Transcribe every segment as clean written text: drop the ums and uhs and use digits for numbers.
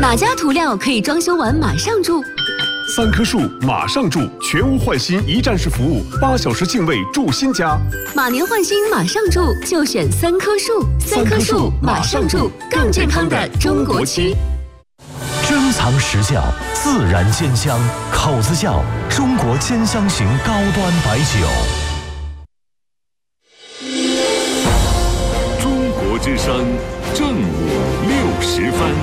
哪家涂料可以装修完马上住 ？3棵树马上住，全屋换新一站式服务，8小时净位住新家。 马年换新马上住，就选3棵树。3棵树马上住，更健康的中国区。 珍藏实窖，自然鲜香，口子窖，中国兼香型高端白酒。 中国之声正午60分。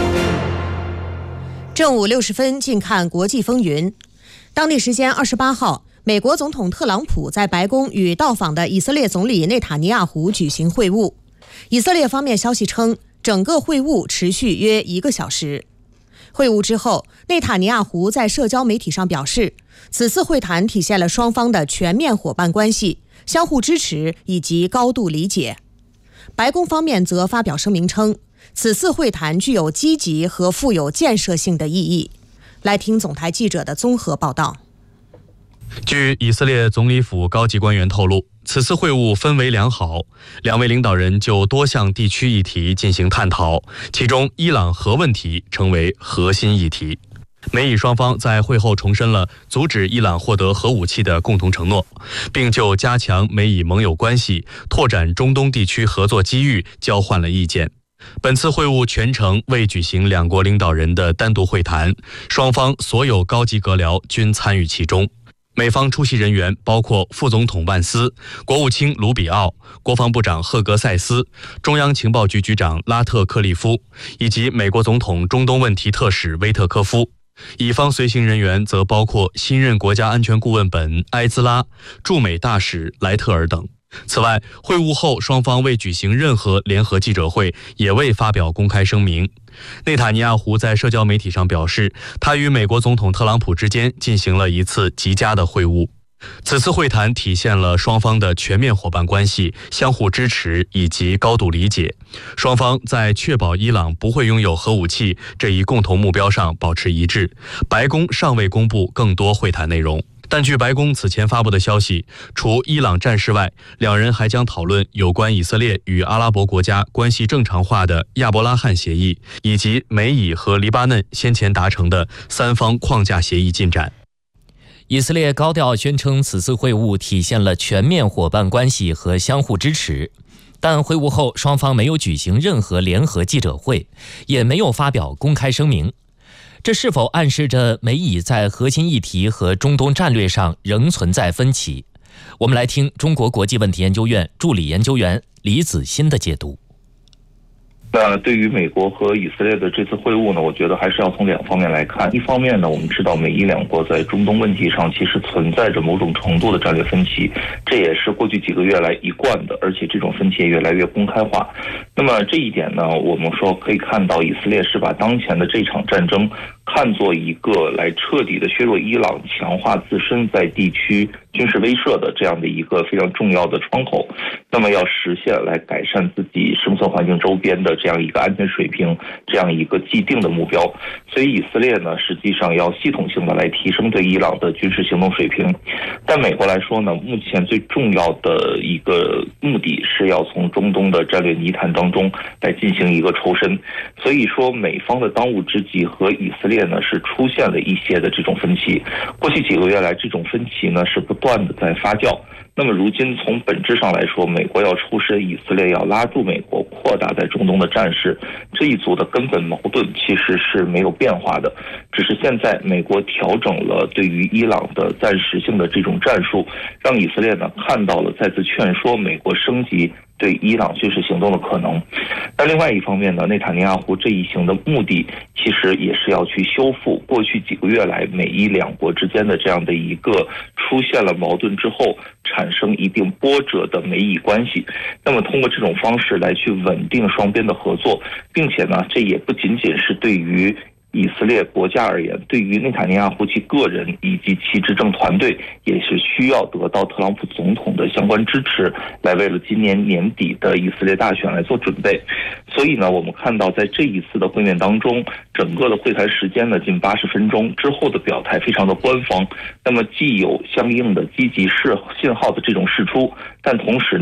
正午60分，近看国际风云。当地时间28号，美国总统特朗普在白宫与到访的以色列总理内塔尼亚胡举行会晤。以色列方面消息称，整个会晤持续约1个小时。会晤之后，内塔尼亚胡在社交媒体上表示，此次会谈体现了双方的全面伙伴关系、相互支持以及高度理解。白宫方面则发表声明称，此次会谈具有积极和富有建设性的意义。来听总台记者的综合报道。 据以色列总理府高级官员透露，此次会晤氛围良好，两位领导人就多项地区议题进行探讨，其中伊朗核问题成为核心议题。美以双方在会后重申了阻止伊朗获得核武器的共同承诺，并就加强美以盟友关系、拓展中东地区合作机遇交换了意见。本次会晤全程未举行两国领导人的单独会谈，双方所有高级阁僚均参与其中。美方出席人员包括副总统万斯、国务卿卢比奥、国防部长赫格塞斯、中央情报局局长拉特克利夫，以及美国总统中东问题特使威特科夫。以方随行人员则包括新任国家安全顾问本·埃兹拉、驻美大使莱特尔等。此外，会晤后双方未举行任何联合记者会，也未发表公开声明。内塔尼亚胡在社交媒体上表示，他与美国总统特朗普之间进行了一次极佳的会晤。此次会谈体现了双方的全面伙伴关系、相互支持以及高度理解。双方在确保伊朗不会拥有核武器这一共同目标上保持一致。白宫尚未公布更多会谈内容。但据白宫此前发布的消息，除伊朗战事外，两人还将讨论有关以色列与阿拉伯国家关系正常化的亚伯拉罕协议，以及美以和黎巴嫩先前达成的3方框架协议进展。 以色列高调宣称此次会晤体现了全面伙伴关系和相互支持，但会晤后双方没有举行任何联合记者会，也没有发表公开声明。这是否暗示着美以在核心议题和中东战略上仍存在分歧？我们来听中国国际问题研究院助理研究员李子欣的解读。 那对于美国和以色列的这次会晤呢，我觉得还是要从2方面来看。一方面呢，我们知道美伊两国在中东问题上其实存在着某种程度的战略分歧，这也是过去几个月来一贯的，而且这种分歧也越来越公开化。那么这一点呢，我们说可以看到以色列是把当前的这场战争看作一个来彻底的削弱伊朗、强化自身在地区军事威慑的这样的一个非常重要的窗口，那么要实现来改善自己生存环境周边的这样一个安全水平，这样一个既定的目标。所以以色列呢，实际上要系统性的来提升对伊朗的军事行动水平。但美国来说呢，目前最重要的一个目的是要从中东的战略泥潭当中来进行一个抽身。所以说美方的当务之急和以色列呢是出现了一些的这种分歧。过去几个月来，这种分歧呢是不断的在发酵。那么如今从本质上来说，美国要抽身，以色列要拉住美国，扩大在中东的战事，这一组的根本矛盾其实是没有变化的，只是现在美国调整了对于伊朗的暂时性的这种战术，让以色列呢看到了再次劝说美国升级对伊朗军事行动的可能。那另外一方面呢，内塔尼亚胡这一行的目的其实也是要去修复过去几个月来美伊两国之间的这样的一个出现了矛盾之后产生一定波折的美以关系。那么通过这种方式来去稳定双边的合作，并且呢，这也不仅仅是对于以色列国家而言，对于内塔尼亚胡其个人以及其执政团队也是需要得到特朗普总统的相关支持，来为了今年年底的以色列大选来做准备。所以呢，我们看到在这一次的会面当中，整个的会谈时间呢近80分钟，之后的表态非常的官方，那么既有相应的积极信号的这种释出，但同时呢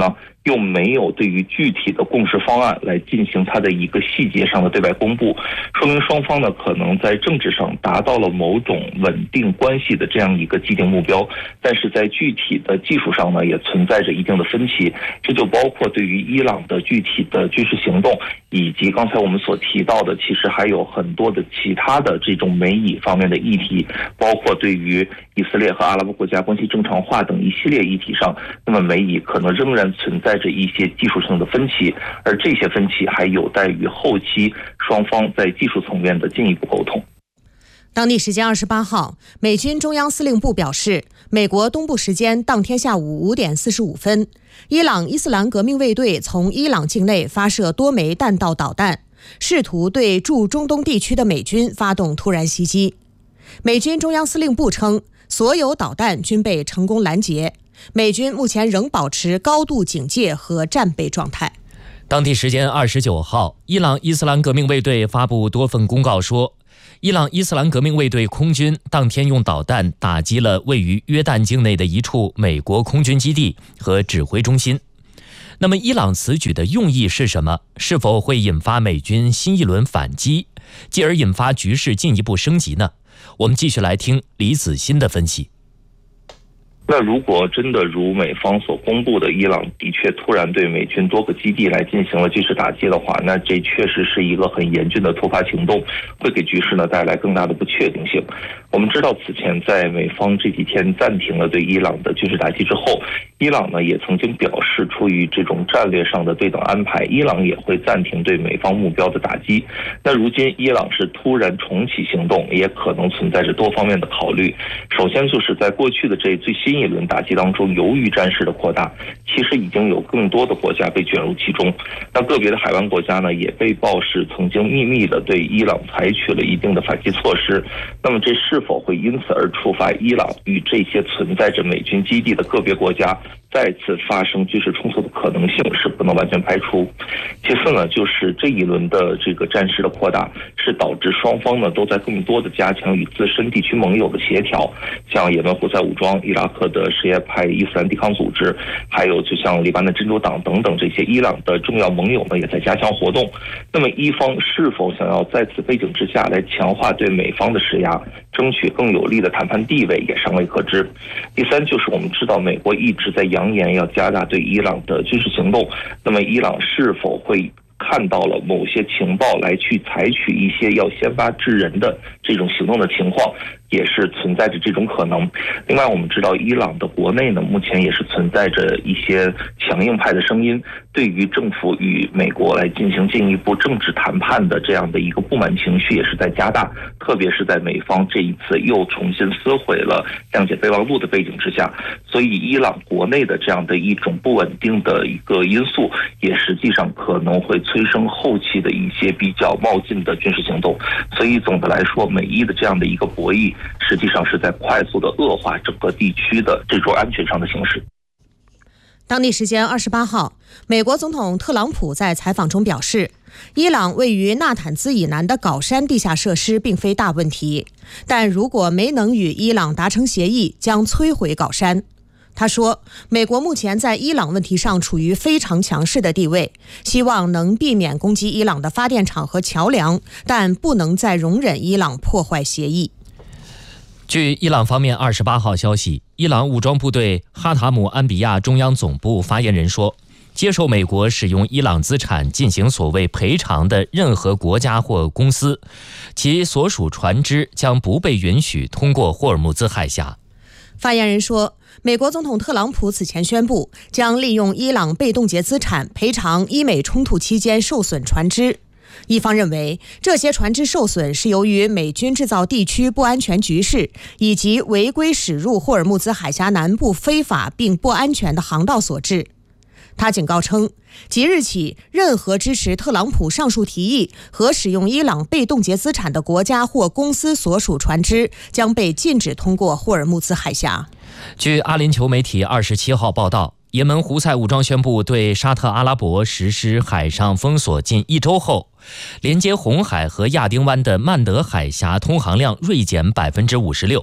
又没有对于具体的共识方案来进行它的一个细节上的对外公布，说明双方呢可能在政治上达到了某种稳定关系的这样一个既定目标，但是在具体的技术上呢也存在着一定的分歧，这就包括对于伊朗的具体的军事行动，以及刚才我们所提到的其实还有很多的其他的这种美以方面的议题，包括对于以色列和阿拉伯国家关系正常化等一系列议题上，那么美以可能仍然存在着一些技术性的分歧，而这些分歧还有待于后期双方在技术层面的进一步沟通。 当地时间28号，美军中央司令部表示，美国东部时间当天下午5点45分，伊朗伊斯兰革命卫队从伊朗境内发射多枚弹道导弹，试图对驻中东地区的美军发动突然袭击。美军中央司令部称，所有导弹均被成功拦截，美军目前仍保持高度警戒和战备状态。 当地时间29号，伊朗伊斯兰革命卫队发布多份公告说，伊朗伊斯兰革命卫队空军当天用导弹打击了位于约旦境内的一处美国空军基地和指挥中心。那么伊朗此举的用意是什么？是否会引发美军新一轮反击，继而引发局势进一步升级呢？我们继续来听李子欣的分析。 那如果真的如美方所公布的，伊朗的确突然对美军多个基地来进行了军事打击的话，那这确实是一个很严峻的突发行动，会给局势呢带来更大的不确定性。我们知道，此前在美方这几天暂停了对伊朗的军事打击之后，伊朗呢也曾经表示，出于这种战略上的对等安排，伊朗也会暂停对美方目标的打击。那如今伊朗是突然重启行动，也可能存在着多方面的考虑。首先就是在过去的这最新一轮打击当中，由于战事的扩大，其实已经有更多的国家被卷入其中。那个别的海湾国家呢，也被曝是曾经秘密的对伊朗采取了一定的反击措施。那么这是否会因此而触发伊朗与这些存在着美军基地的个别国家再次发生军事冲突的可能性是不能完全排除。其次呢，就是这一轮的这个战事的扩大，是导致双方呢都在更多的加强与自身地区盟友的协调，像也门胡塞武装、伊拉克的什叶派伊斯兰抵抗组织，还有就像黎巴嫩真主党等等这些伊朗的重要盟友呢，也在加强活动。那么伊方是否想要在此背景之下来强化对美方的施压，争取更有利的谈判地位，也尚未可知。第三就是我们知道，美国一直在扬言要加大对伊朗的军事行动，那么伊朗是否会看到了某些情报来去采取一些要先发制人的这种行动的情况，也是存在着这种可能。另外我们知道，伊朗的国内呢目前也是存在着一些强硬派的声音，对于政府与美国来进行进一步政治谈判的这样的一个不满情绪也是在加大，特别是在美方这一次又重新撕毁了谅解备忘录的背景之下，所以伊朗国内的这样的一种不稳定的一个因素，也实际上可能会催生后期的一些比较冒进的军事行动。所以总的来说，美伊的这样的一个博弈实际上是在快速的恶化整个地区的这种安全上的形势。 当地时间28号，美国总统特朗普在采访中表示，伊朗位于纳坦兹以南的镐山地下设施并非大问题，但如果没能与伊朗达成协议，将摧毁镐山。他说，美国目前在伊朗问题上处于非常强势的地位，希望能避免攻击伊朗的发电厂和桥梁，但不能再容忍伊朗破坏协议。 据伊朗方面28号消息，伊朗武装部队哈塔姆安比亚中央总部发言人说，接受美国使用伊朗资产进行所谓赔偿的任何国家或公司，其所属船只将不被允许通过霍尔木兹海峡。 发言人说，美国总统特朗普此前宣布，将利用伊朗被冻结资产赔偿伊美冲突期间受损船只。一方认为，这些船只受损是由于美军制造地区不安全局势，以及违规驶入霍尔木兹海峡南部非法并不安全的航道所致。他警告称，即日起，任何支持特朗普上述提议和使用伊朗被冻结资产的国家或公司所属船只将被禁止通过霍尔木兹海峡。 据阿联酋媒体27号报道，也门胡塞武装宣布对沙特阿拉伯实施海上封锁近1周后，连接红海和亚丁湾的曼德海峡通航量锐减56%。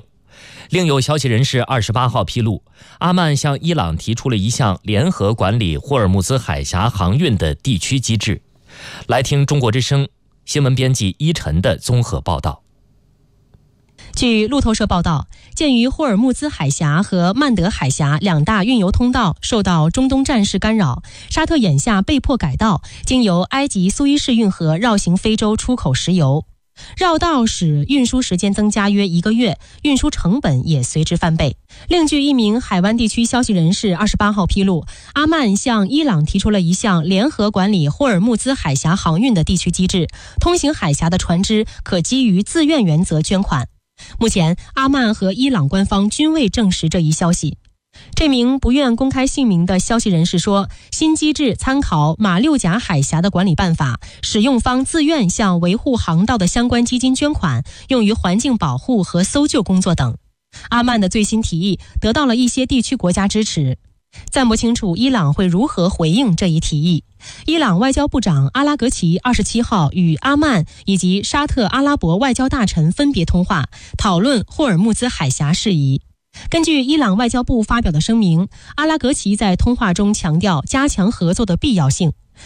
另有消息人士28号披露，阿曼向伊朗提出了一项联合管理霍尔木兹海峡航运的地区机制。来听中国之声新闻编辑依晨的综合报道。 据路透社报道，鉴于霍尔木兹海峡和曼德海峡两大运油通道受到中东战事干扰，沙特眼下被迫改道，经由埃及苏伊士运河绕行非洲出口石油。绕道使运输时间增加约1个月，运输成本也随之翻倍。另据一名海湾地区消息人士28号披露，阿曼向伊朗提出了一项联合管理霍尔木兹海峡航运的地区机制，通行海峡的船只可基于自愿原则捐款。目前，阿曼和伊朗官方均未证实这一消息。这名不愿公开姓名的消息人士说，新机制参考马六甲海峡的管理办法，使用方自愿向维护航道的相关基金捐款，用于环境保护和搜救工作等。阿曼的最新提议得到了一些地区国家支持，暂不清楚伊朗会如何回应这一提议。伊朗外交部长阿拉格齐27号与阿曼以及沙特阿拉伯外交大臣分别通话，讨论霍尔木兹海峡事宜。根据伊朗外交部发表的声明，阿拉格齐在通话中强调加强合作的必要性。